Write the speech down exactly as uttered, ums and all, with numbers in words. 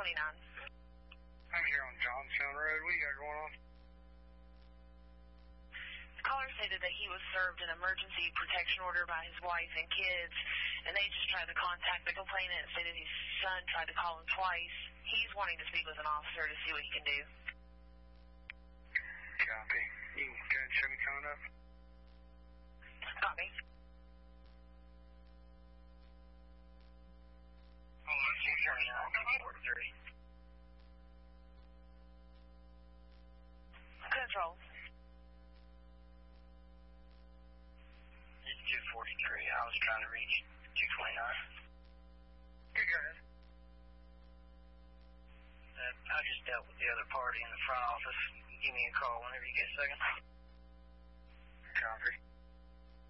twenty-nine. I'm here on Johnstown Road. What do you got going on? The caller stated that he was served an emergency protection order by his wife and kids, and they just tried to contact the complainant and stated his son tried to call him twice. He's wanting to speak with an officer to see what he can do. Copy. You can go ahead and show me coming up. Copy. Oh, let's see, forty-three. Control. It's two forty-three. I was trying to reach two twenty-nine. You go ahead. Uh, I just dealt with the other party in the front office. Give me a call whenever you get a second. Copy.